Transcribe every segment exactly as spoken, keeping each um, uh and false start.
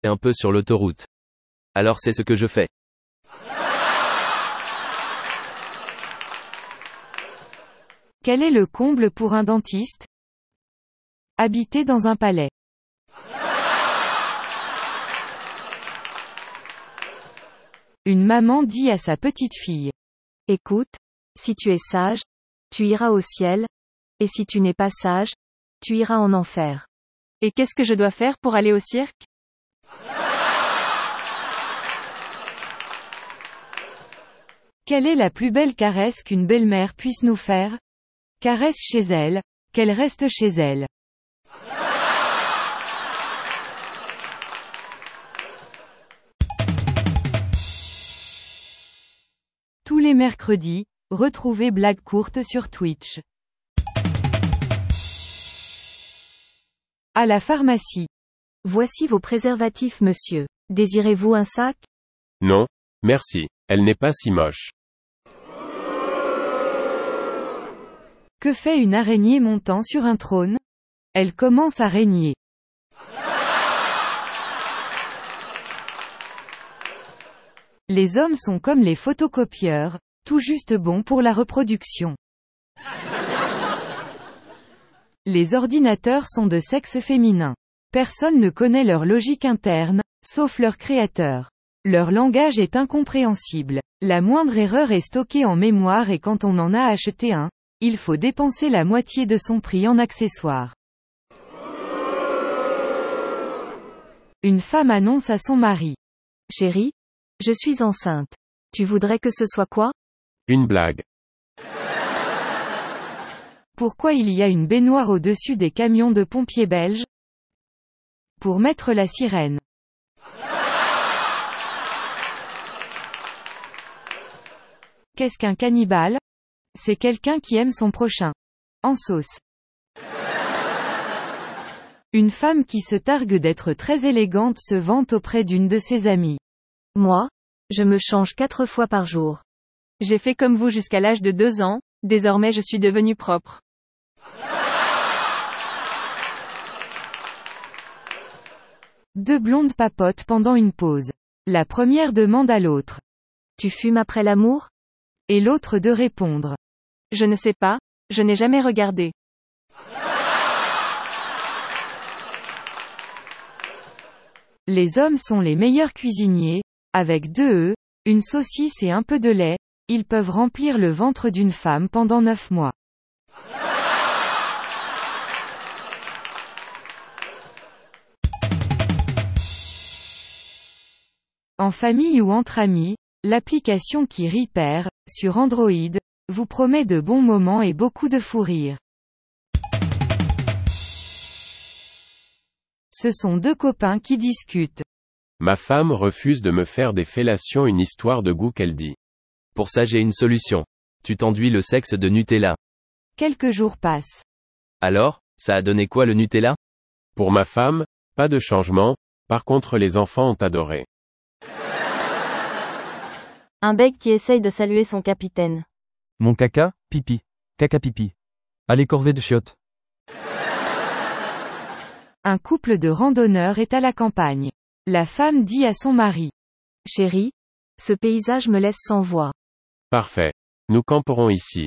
un peu sur l'autoroute. Alors c'est ce que je fais. Quel est le comble pour un dentiste? Habiter dans un palais. Une maman dit à sa petite fille. Écoute, si tu es sage, tu iras au ciel, et si tu n'es pas sage, tu iras en enfer. Et qu'est-ce que je dois faire pour aller au cirque? Quelle est la plus belle caresse qu'une belle-mère puisse nous faire? Caresse chez elle, qu'elle reste chez elle. Tous les mercredis, retrouvez Blagues courtes sur Twitch. À la pharmacie. Voici vos préservatifs, monsieur. Désirez-vous un sac? Non, merci. Elle n'est pas si moche. Que fait une araignée montant sur un trône? Elle commence à régner. Les hommes sont comme les photocopieurs, tout juste bons pour la reproduction. Les ordinateurs sont de sexe féminin. Personne ne connaît leur logique interne, sauf leur créateur. Leur langage est incompréhensible. La moindre erreur est stockée en mémoire et quand on en a acheté un, il faut dépenser la moitié de son prix en accessoires. Une femme annonce à son mari. Chérie, je suis enceinte. Tu voudrais que ce soit quoi? Une blague. Pourquoi il y a une baignoire au-dessus des camions de pompiers belges? Pour mettre la sirène. Qu'est-ce qu'un cannibale? C'est quelqu'un qui aime son prochain. En sauce. Une femme qui se targue d'être très élégante se vante auprès d'une de ses amies. Moi, je me change quatre fois par jour. J'ai fait comme vous jusqu'à l'âge de deux ans, désormais je suis devenue propre. Deux blondes papotent pendant une pause. La première demande à l'autre. Tu fumes après l'amour? Et l'autre de répondre. Je ne sais pas, je n'ai jamais regardé. Les hommes sont les meilleurs cuisiniers, avec deux œufs, une saucisse et un peu de lait, ils peuvent remplir le ventre d'une femme pendant neuf mois. En famille ou entre amis, l'application qui rit perd, sur Android, vous promet de bons moments et beaucoup de fou rire. Ce sont deux copains qui discutent. Ma femme refuse de me faire des fellations, une histoire de goût qu'elle dit. Pour ça j'ai une solution. Tu t'enduis le sexe de Nutella. Quelques jours passent. Alors, ça a donné quoi le Nutella? Pour ma femme, pas de changement, par contre les enfants ont adoré. Un bec qui essaye de saluer son capitaine. Mon caca, pipi. Caca pipi. Allez corvée de chiottes. Un couple de randonneurs est à la campagne. La femme dit à son mari. Chérie, ce paysage me laisse sans voix. Parfait. Nous camperons ici.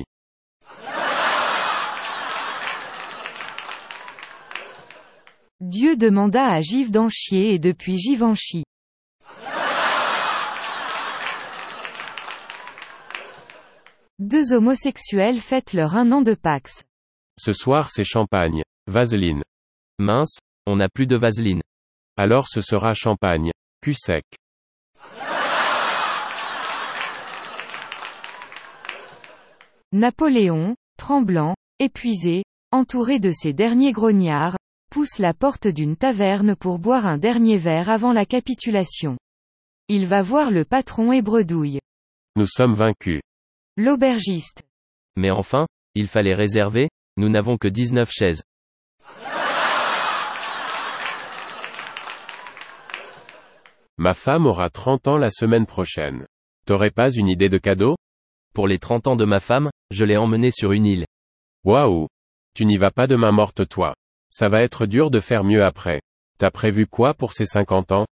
Dieu demanda à Giv d'en chier et depuis Giv en chie. Deux homosexuels fêtent leur un an de Pax. Ce soir c'est champagne. Vaseline. Mince, on n'a plus de vaseline. Alors ce sera champagne. Cul sec. Napoléon, tremblant, épuisé, entouré de ses derniers grognards, pousse la porte d'une taverne pour boire un dernier verre avant la capitulation. Il va voir le patron et bredouille. Nous sommes vaincus. L'aubergiste. Mais enfin, il fallait réserver, nous n'avons que dix-neuf chaises. Ma femme aura trente ans la semaine prochaine. T'aurais pas une idée de cadeau? Pour les trente ans de ma femme, je l'ai emmenée sur une île. Waouh! Tu n'y vas pas de main morte toi. Ça va être dur de faire mieux après. T'as prévu quoi pour ces cinquante ans?